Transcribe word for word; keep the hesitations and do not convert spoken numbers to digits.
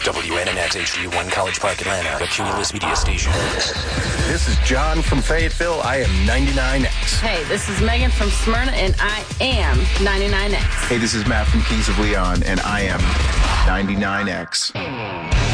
W N N X H D one College Park, Atlanta, the Cumulus Media Station. This is John from Fayetteville. I am ninety-nine X. Hey, this is Megan from Smyrna, and I am ninety-nine X. Hey, this is Matt from Kings of Leon, and I am ninety-nine X.